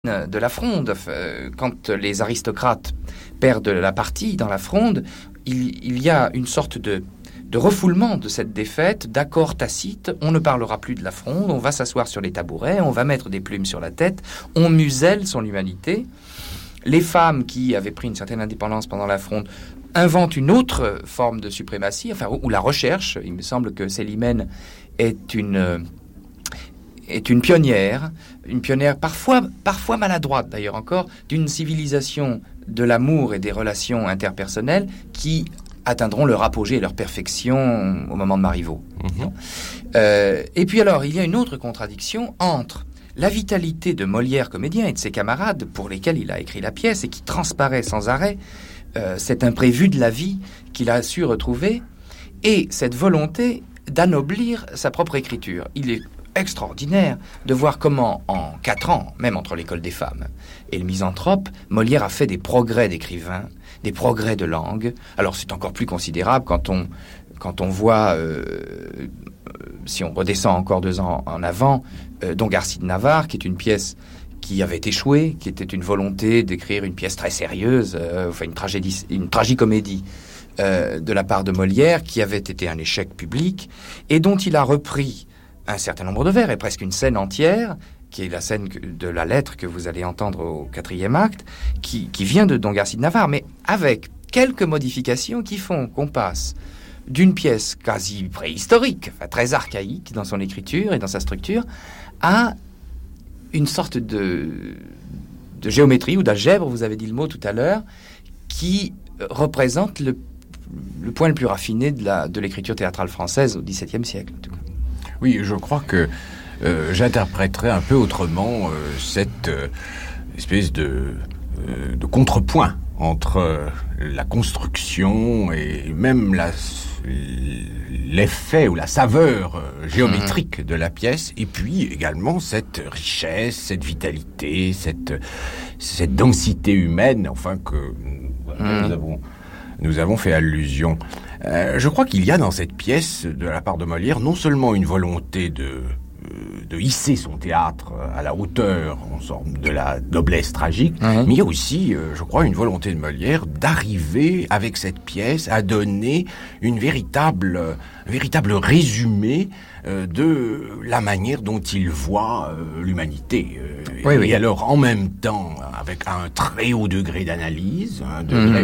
de la Fronde. Quand les aristocrates perdent la partie dans la Fronde, il y a une sorte de refoulement de cette défaite, d'accord tacite. On ne parlera plus de la Fronde, on va s'asseoir sur les tabourets, on va mettre des plumes sur la tête, on muselle son humanité. Les femmes qui avaient pris une certaine indépendance pendant la Fronde inventent une autre forme de suprématie, ou la recherche. Il me semble que Célimène est une pionnière parfois maladroite d'ailleurs encore, d'une civilisation de l'amour et des relations interpersonnelles qui atteindront leur apogée et leur perfection au moment de Marivaux. Et puis alors, il y a une autre contradiction entre la vitalité de Molière comédien et de ses camarades pour lesquels il a écrit la pièce et qui transparaît sans arrêt, cet imprévu de la vie qu'il a su retrouver, et cette volonté d'anoblir sa propre écriture. Il est extraordinaire de voir comment, en 4 ans, même entre l'école des femmes et le Misanthrope, Molière a fait des progrès d'écrivain, des progrès de langue. Alors c'est encore plus considérable quand on voit, si on redescend encore 2 ans en avant, Don Garci de Navarre, qui est une pièce qui avait échoué, qui était une volonté d'écrire une pièce très sérieuse, une tragicomédie de la part de Molière, qui avait été un échec public, et dont il a repris un certain nombre de vers, et presque une scène entière, qui est la scène de la lettre que vous allez entendre au 4e acte, qui vient de Don Garci de Navarre, mais avec quelques modifications qui font qu'on passe d'une pièce quasi préhistorique, très archaïque dans son écriture et dans sa structure, à une sorte de géométrie ou d'algèbre, vous avez dit le mot tout à l'heure, qui représente le point le plus raffiné de l'écriture théâtrale française au XVIIe siècle, en tout cas. Oui, je crois que j'interpréterais un peu autrement cette espèce de contrepoint entre la construction et même l'effet ou la saveur géométrique de la pièce, et puis également cette richesse, cette vitalité, cette densité humaine, que nous avons fait allusion. Je crois qu'il y a dans cette pièce, de la part de Molière, non seulement une volonté de hisser son théâtre à la hauteur, en sorte de la noblesse tragique, mais il y a aussi, je crois, une volonté de Molière d'arriver, avec cette pièce, à donner un véritable résumé de la manière dont il voit l'humanité. Et alors, en même temps, avec un très haut degré d'analyse, un degré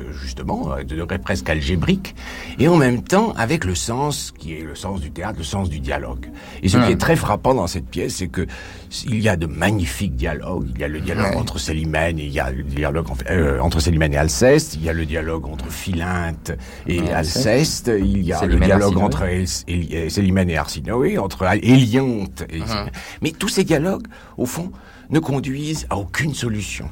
presque algébrique, et en même temps, avec le sens qui est le sens du théâtre, le sens du dialogue. Et ce qui est très frappant dans cette pièce, c'est que il y a de magnifiques dialogues. Il y a le dialogue entre Célimène, il y a le dialogue entre Célimène et Alceste, il y a le dialogue entre Philinte et Alceste, il y a le dialogue entre Célimène et Arsinoé, entre Héliante et mais tous ces dialogues, au fond, ne conduisent à aucune solution.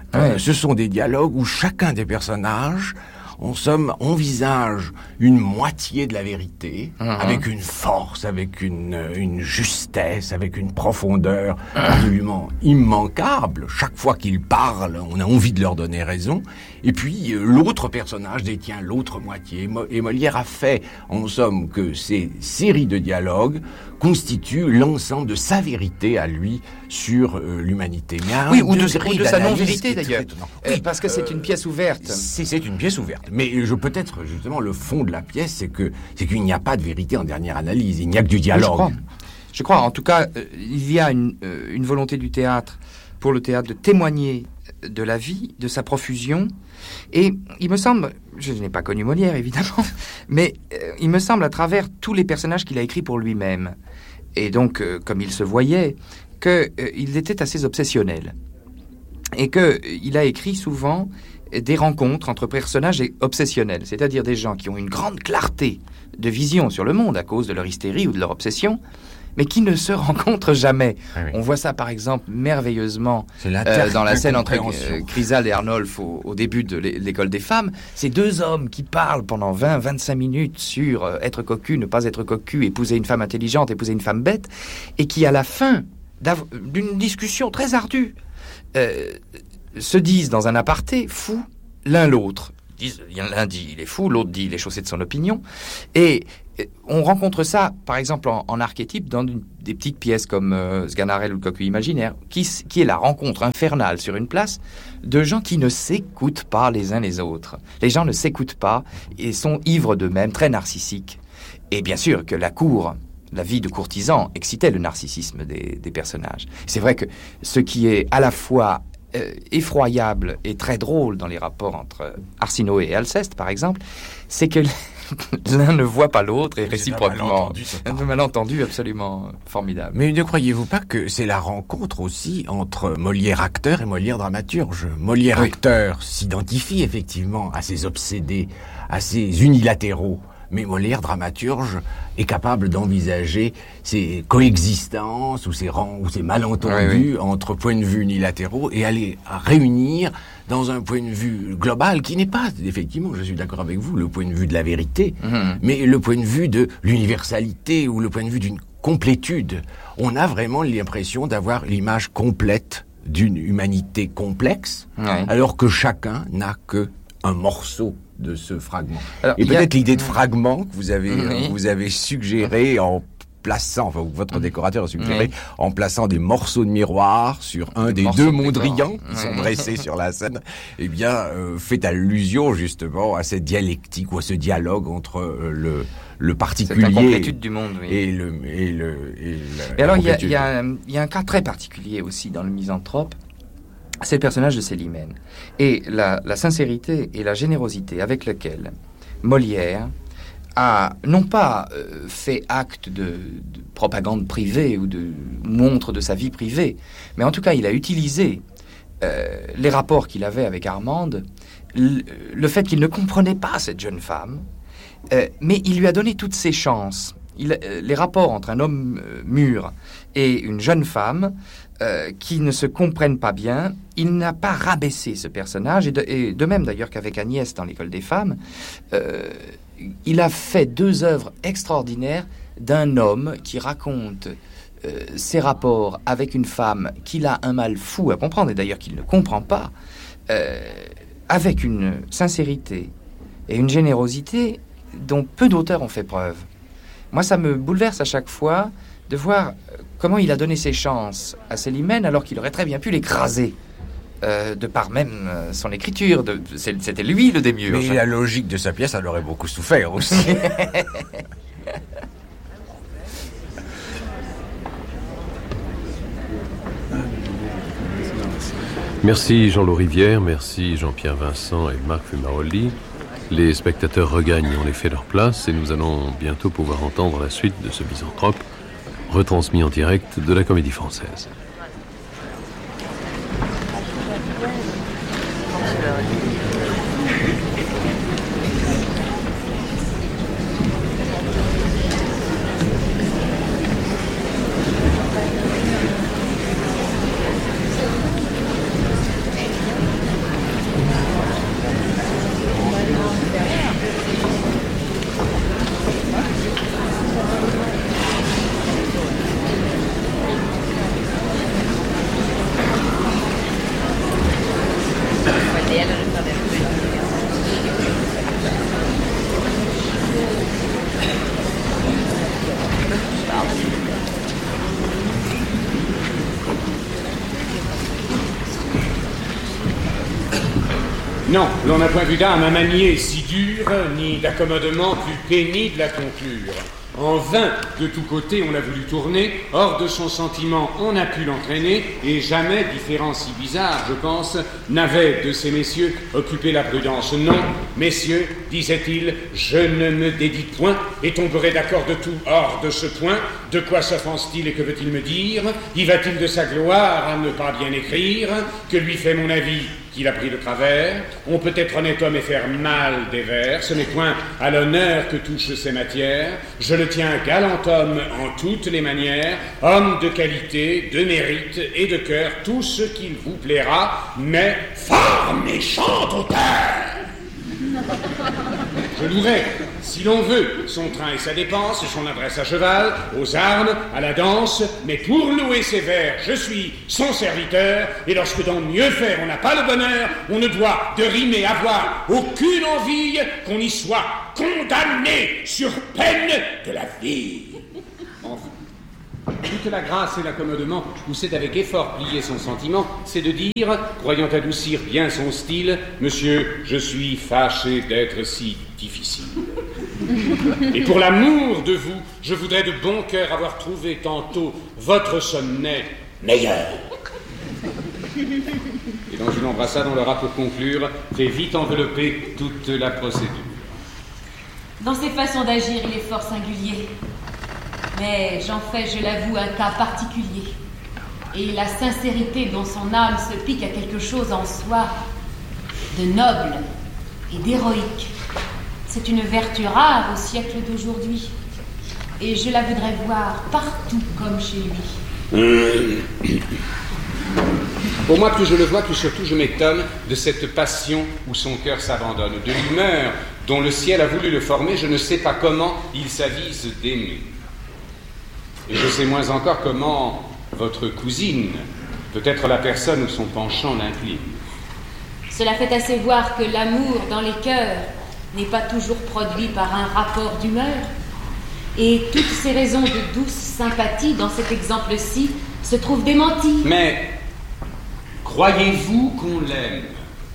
Ce sont des dialogues où chacun des personnages, en somme, envisage une moitié de la vérité, avec une force, avec une justesse, avec une profondeur absolument immanquable. Chaque fois qu'ils parlent, on a envie de leur donner raison. Et puis, l'autre personnage détient l'autre moitié. Et Molière a fait, en somme, que ces séries de dialogues constituent l'ensemble de sa vérité à lui sur l'humanité. Ou de sa non-vérité, d'ailleurs. Parce que c'est une pièce ouverte. C'est une pièce ouverte. Mais peut-être, justement, le fond de la pièce, c'est qu'il n'y a pas de vérité en dernière analyse. Il n'y a que du dialogue. Je crois. En tout cas, il y a une volonté du théâtre, pour le théâtre, de témoigner de la vie, de sa profusion. Et il me semble, je n'ai pas connu Molière évidemment, mais il me semble à travers tous les personnages qu'il a écrits pour lui-même, et donc comme il se voyait, qu'il était assez obsessionnel. Et qu'il a écrit souvent des rencontres entre personnages obsessionnels, c'est-à-dire des gens qui ont une grande clarté de vision sur le monde à cause de leur hystérie ou de leur obsession, mais qui ne se rencontrent jamais. On voit ça, par exemple, merveilleusement dans la scène entre Chrysale et Arnolphe au début de l'école des femmes. Ces 2 hommes qui parlent pendant 20-25 minutes sur être cocu, ne pas être cocu, épouser une femme intelligente, épouser une femme bête, et qui, à la fin d'une discussion très ardue, se disent dans un aparté fous l'un l'autre. l'un dit il est fou, l'autre dit il est chaussé de son opinion. Et on rencontre ça, par exemple, en archétype, dans des petites pièces comme Sganarelle ou le Coquille imaginaire, qui est la rencontre infernale sur une place de gens qui ne s'écoutent pas les uns les autres. Les gens ne s'écoutent pas et sont ivres d'eux-mêmes, très narcissiques. Et bien sûr que la cour, la vie de courtisan, excitait le narcissisme des personnages. C'est vrai que ce qui est à la fois effroyable et très drôle dans les rapports entre Arsinoé et Alceste, par exemple, c'est que l'un ne voit pas l'autre et réciproquement. Un malentendu absolument formidable. Mais ne croyez-vous pas que c'est la rencontre aussi entre Molière acteur et Molière dramaturge? Molière acteur s'identifie effectivement à ses obsédés, à ses unilatéraux. Mais Molière, dramaturge, est capable d'envisager ces coexistences ou ces malentendus entre points de vue unilatéraux et aller réunir dans un point de vue global qui n'est pas, effectivement, je suis d'accord avec vous, le point de vue de la vérité, mais le point de vue de l'universalité ou le point de vue d'une complétude. On a vraiment l'impression d'avoir l'image complète d'une humanité complexe, alors que chacun n'a que un morceau de ce fragment. Alors, et peut-être l'idée de fragment que vous avez suggéré en plaçant, enfin votre décorateur a suggéré, en plaçant des morceaux de miroir sur un des deux Mondrian qui sont dressés sur la scène, eh bien, fait allusion justement à cette dialectique ou à ce dialogue entre le particulier cette incomplétude du monde, et alors il y a un cas très particulier aussi dans le Misanthrope. C'est le personnage de Célimène. Et la sincérité et la générosité avec laquelle Molière a non pas fait acte de propagande privée ou de montre de sa vie privée, mais en tout cas il a utilisé les rapports qu'il avait avec Armande, le fait qu'il ne comprenait pas cette jeune femme, mais il lui a donné toutes ses chances. Les rapports entre un homme mûr et une jeune femme qui ne se comprennent pas bien, il n'a pas rabaissé ce personnage, et de même d'ailleurs qu'avec Agnès dans l'École des femmes, il a fait deux œuvres extraordinaires d'un homme qui raconte ses rapports avec une femme qu'il a un mal fou à comprendre, et d'ailleurs qu'il ne comprend pas, avec une sincérité et une générosité dont peu d'auteurs ont fait preuve. Moi, ça me bouleverse à chaque fois de voir comment il a donné ses chances à Célimène alors qu'il aurait très bien pu l'écraser de par même son écriture. C'était lui le démiurge. Mais la logique de sa pièce, elle aurait beaucoup souffert aussi. Merci Jean-Loup Rivière, merci Jean-Pierre Vincent et Marc Fumaroli. Les spectateurs regagnent en effet leur place et nous allons bientôt pouvoir entendre la suite de ce Misanthrope, retransmis en direct de la Comédie Française. Non, l'on n'a point vu d'âme à manier si dure, ni d'accommodement plus pénible à conclure. En vain, de tous côtés, on l'a voulu tourner, hors de son sentiment, on a pu l'entraîner, et jamais, différent si bizarre, je pense, n'avait de ces messieurs occupé la prudence. Non, messieurs, disait-il, je ne me dédie point, et tomberai d'accord de tout hors de ce point. De quoi s'offense-t-il et que veut-il me dire? Y va-t-il de sa gloire à ne pas bien écrire? Que lui fait mon avis qu'il a pris de travers? On peut être honnête homme et faire mal des vers, ce n'est point à l'honneur que touchent ces matières. Je le tiens galant homme en toutes les manières, homme de qualité, de mérite et de cœur, tout ce qu'il vous plaira, mais fort méchant auteur. Je louerai, si l'on veut, son train et sa dépense, son adresse à cheval, aux armes, à la danse, mais pour louer ses vers, je suis son serviteur, et lorsque dans mieux faire on n'a pas le bonheur, on ne doit de rimer avoir aucune envie qu'on y soit condamné sur peine de la vie. Enfin, toute la grâce et l'accommodement où c'est avec effort plier son sentiment, c'est de dire, croyant adoucir bien son style, monsieur, je suis fâché d'être si difficile. Et pour l'amour de vous, je voudrais de bon cœur avoir trouvé tantôt votre sonnet meilleur. Et dans une embrassade, on l'aura pour conclure, fait vite envelopper toute la procédure. Dans ses façons d'agir, il est fort singulier. Mais j'en fais, je l'avoue, un cas particulier. Et la sincérité dont son âme se pique à quelque chose en soi de noble et d'héroïque, c'est une vertu rare au siècle d'aujourd'hui. Et je la voudrais voir partout comme chez lui. Pour moi, plus je le vois, plus surtout je m'étonne de cette passion où son cœur s'abandonne, de l'humeur dont le ciel a voulu le former, je ne sais pas comment il s'avise d'aimer. Et je sais moins encore comment votre cousine peut être la personne où son penchant l'incline. Cela fait assez voir que l'amour dans les cœurs n'est pas toujours produit par un rapport d'humeur. Et toutes ces raisons de douce sympathie dans cet exemple-ci se trouvent démenties. Mais croyez-vous qu'on l'aime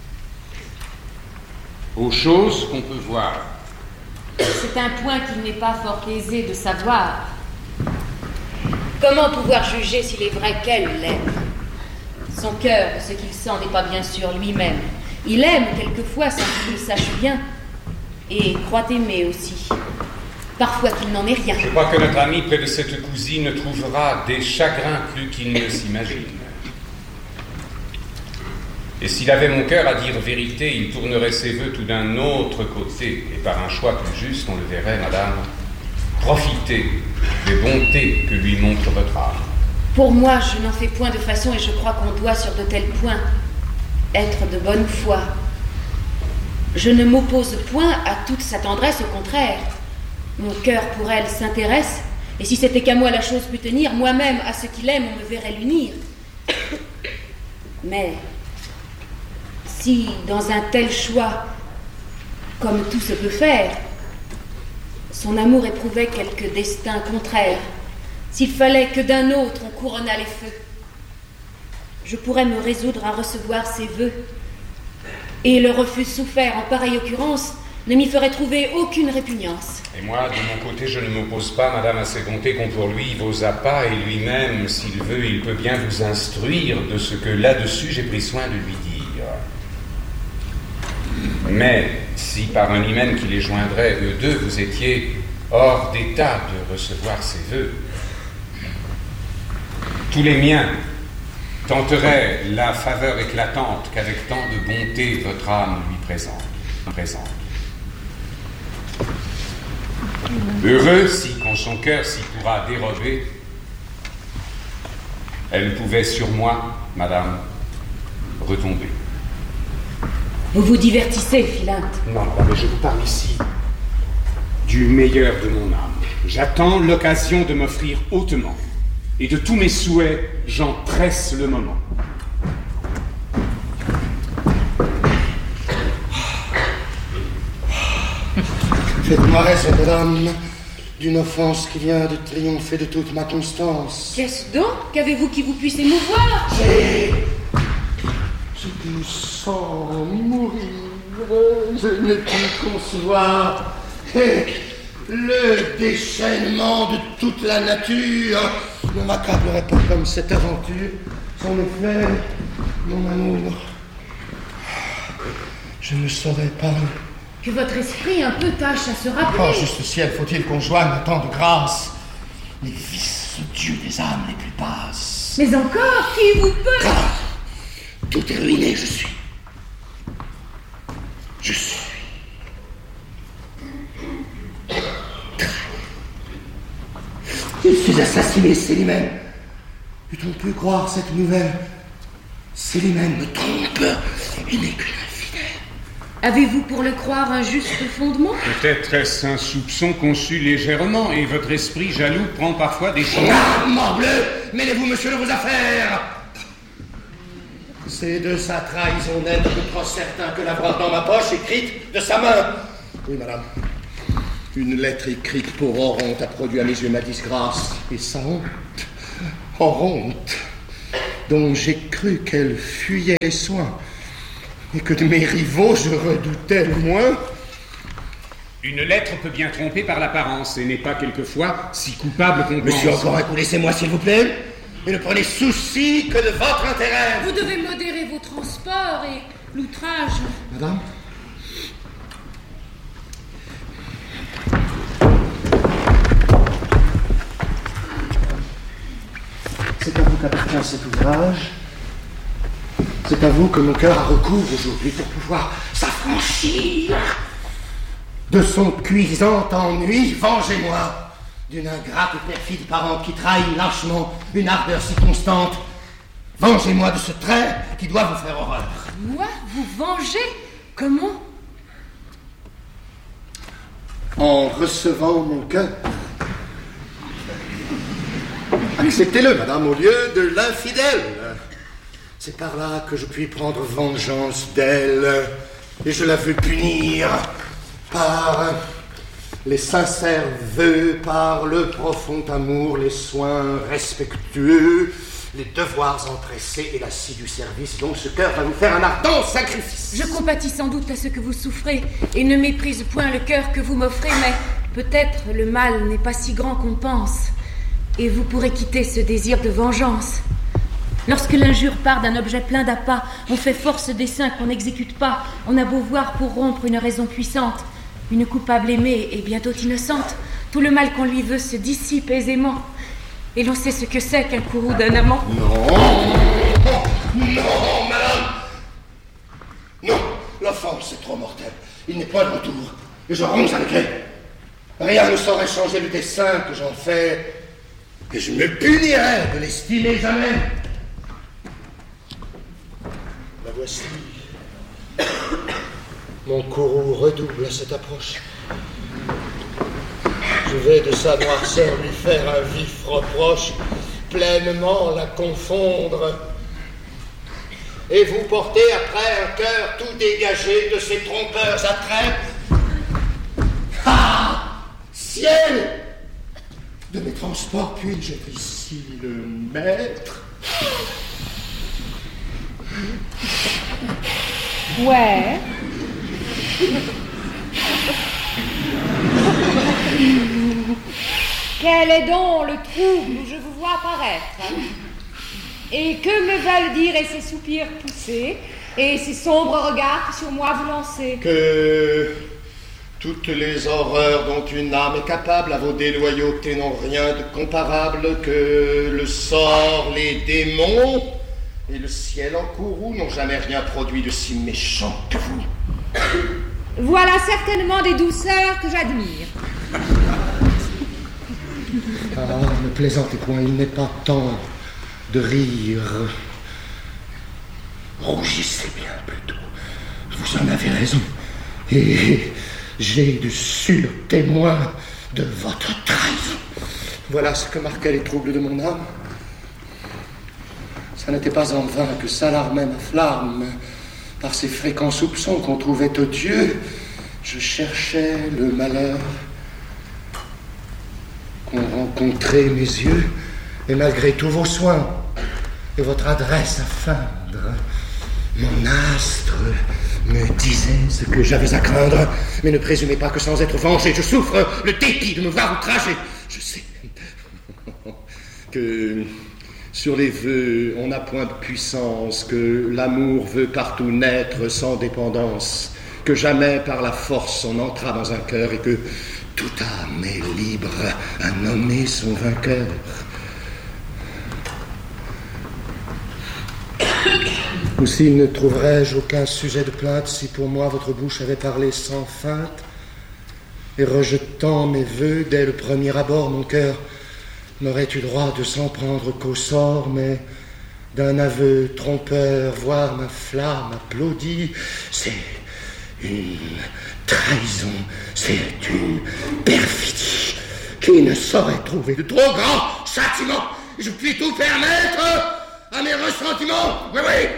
aux choses qu'on peut voir? C'est un point qu'il n'est pas fort aisé de savoir. Comment pouvoir juger s'il est vrai qu'elle l'aime? Son cœur, de ce qu'il sent, n'est pas bien sûr lui-même. Il aime quelquefois sans qu'il le sache bien, et croit aimer aussi. Parfois qu'il n'en est rien. Je crois que notre ami près de cette cousine trouvera des chagrins plus qu'il ne s'imagine. Et s'il avait mon cœur à dire vérité, il tournerait ses voeux tout d'un autre côté, et par un choix plus juste, on le verrait, madame, profitez des bontés que lui montre votre âme. Pour moi, je n'en fais point de façon, et je crois qu'on doit sur de tels points être de bonne foi. Je ne m'oppose point à toute sa tendresse, au contraire. Mon cœur pour elle s'intéresse, et si c'était qu'à moi la chose pût tenir, moi-même à ce qu'il aime, on me verrait l'unir. Mais si, dans un tel choix, comme tout se peut faire, son amour éprouvait quelque destin contraire, s'il fallait que d'un autre on couronnât les feux, je pourrais me résoudre à recevoir ses vœux, et le refus souffert en pareille occurrence ne m'y ferait trouver aucune répugnance. Et moi, de mon côté, je ne m'oppose pas, madame, à ces bontés qu'on pour lui vos appâts, et lui-même, s'il veut, il peut bien vous instruire de ce que là-dessus j'ai pris soin de lui dire. Mais si par un hymen qui les joindrait, eux deux, vous étiez hors d'état de recevoir ses vœux, tous les miens tenteraient la faveur éclatante qu'avec tant de bonté votre âme lui présente. Heureux si, quand son cœur s'y pourra dérober, elle pouvait sur moi, madame, retomber. Vous vous divertissez, Philinte. Non, mais je vous parle ici du meilleur de mon âme. J'attends l'occasion de m'offrir hautement, et de tous mes souhaits, j'en presse le moment. Faites-moi raison, madame, d'une offense qui vient de triompher de toute ma constance. Qu'est-ce donc? Qu'avez-vous qui vous puisse émouvoir? Je me sens mourir. Je ne puis concevoir le déchaînement de toute la nature ne m'accablerait pas comme cette aventure. En effet, mon amour, je ne saurais pas. Que votre esprit un peu tâche à se rappeler. Oh, juste ciel, faut-il qu'on joigne tant de grâce? Les vices odieux des âmes les plus basses. Mais encore, qui vous peut? Car tout est ruiné, je suis. Je suis assassiné, Célimène. Eût-on pu croire cette nouvelle? Célimène me trompe. Il n'est qu'une infidèle. Avez-vous pour le croire un juste fondement? Peut-être est-ce un soupçon conçu légèrement, et votre esprit jaloux prend parfois des choses... Ah, morbleu! Mêlez-vous, monsieur, de vos affaires! C'est de sa trahison nette que trop certain que l'avoir dans ma poche, écrite de sa main. Oui, madame. Une lettre écrite pour Oronte a produit à mes yeux ma disgrâce. Et sa honte. Oronte, dont j'ai cru qu'elle fuyait les soins, et que de mes rivaux je redoutais le moins. Une lettre peut bien tromper par l'apparence, et n'est pas quelquefois si coupable qu'on pense. Monsieur, encore un coup, laissez-moi, s'il vous plaît. Et ne prenez souci que de votre intérêt. Vous devez modérer vos transports et l'outrage. Madame? C'est à vous qu'appartient cet ouvrage. C'est à vous que mon cœur a recours aujourd'hui pour pouvoir s'affranchir de son cuisant ennui. Vengez-moi d'une ingrate et perfide parente qui trahit lâchement une ardeur si constante. Vengez-moi de ce trait qui doit vous faire horreur. Moi? Vous venger? Comment? En recevant mon cœur. Acceptez-le, madame, au lieu de l'infidèle. C'est par là que je puis prendre vengeance d'elle. Et je la veux punir par les sincères vœux, par le profond amour, les soins respectueux, les devoirs empressés et l'assidu service. Donc ce cœur va vous faire un ardent sacrifice. Je compatis sans doute à ce que vous souffrez et ne méprise point le cœur que vous m'offrez, mais peut-être le mal n'est pas si grand qu'on pense. Et vous pourrez quitter ce désir de vengeance. Lorsque l'injure part d'un objet plein d'appât, on fait force dessein qu'on n'exécute pas. On a beau voir pour rompre une raison puissante. Une coupable aimée est bientôt innocente. Tout le mal qu'on lui veut se dissipe aisément. Et l'on sait ce que c'est qu'un courroux d'un amant. Non, madame. Non, l'offense est trop mortelle. Il n'est pas de retour. Et je romps avec elle. Rien ne saurait changer le dessein que j'en fais. Et je me punirai de l'estimer jamais. La voici. Mon courroux redouble à cette approche. Je vais de sa noirceur lui faire un vif reproche, pleinement la confondre. Et vous porter après un cœur tout dégagé de ces trompeurs attraits. Ah! Ciel! De mes transports, puis-je être ici le maître? Ouais. Quel est donc le trouble où je vous vois apparaître? Et que me veulent dire ces soupirs poussés et ces sombres regards que sur moi vous lancez? Que toutes les horreurs dont une âme est capable à vos déloyautés n'ont rien de comparable, que le sort, les démons et le ciel en courroux n'ont jamais rien produit de si méchant que vous. Voilà certainement des douceurs que j'admire. Ah, ne plaisantez point, il n'est pas temps de rire. Rougissez bien plutôt. Vous en avez raison. Et j'ai de sûrs témoins de votre trahison. Voilà ce que marquaient les troubles de mon âme. Ça n'était pas en vain que s'alarmait ma flamme par ces fréquents soupçons qu'on trouvait odieux. Je cherchais le malheur qu'ont rencontré mes yeux, et malgré tous vos soins et votre adresse à feindre, mon astre me disait ce que j'avais à craindre. Mais ne présumez pas que sans être vengé, je souffre le dépit de me voir outragé. Je sais que sur les vœux, on n'a point de puissance, que l'amour veut partout naître sans dépendance, que jamais par la force on entra dans un cœur et que toute âme est libre à nommer son vainqueur. Aussi ne trouverais-je aucun sujet de plainte si pour moi votre bouche avait parlé sans feinte, et rejetant mes vœux dès le premier abord, mon cœur n'aurait eu droit de s'en prendre qu'au sort, mais d'un aveu trompeur, voir ma flamme applaudie, c'est Une trahison, c'est une perfidie qui ne saurait trouver de trop grand châtiment. Je puis tout permettre à mes ressentiments. Oui, oui.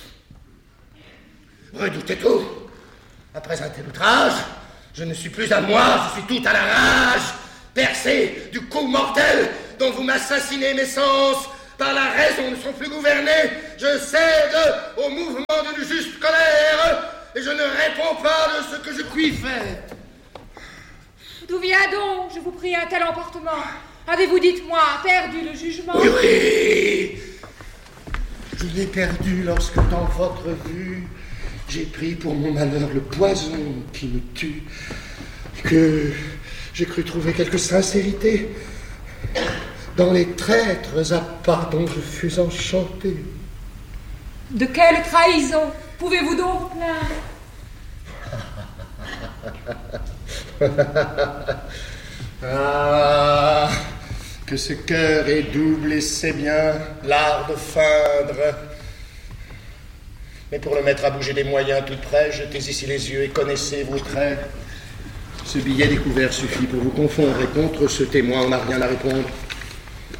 Redoutez tout. Après un tel outrage, je ne suis plus à moi, je suis tout à la rage, percé du coup mortel dont vous m'assassinez mes sens. Par la raison ne sont plus gouvernés, je cède au mouvement d'une juste colère et je ne réponds pas de ce que je puis faire. D'où vient donc, je vous prie, un tel emportement? Avez-vous, dites-moi, perdu le jugement? Oui, oui. Je l'ai perdu lorsque, dans votre vue, j'ai pris pour mon malheur le poison qui me tue, que j'ai cru trouver quelque sincérité dans les traîtres appâts dont je fus enchanté. De quelle trahison pouvez-vous donc plaindre? Ah, que ce cœur est double et c'est bien l'art de feindre. Mais pour le mettre à bouger des moyens tout près, jetez ici les yeux et connaissez vos traits. Ce billet découvert suffit pour vous confondre et contre ce témoin, on n'a rien à répondre.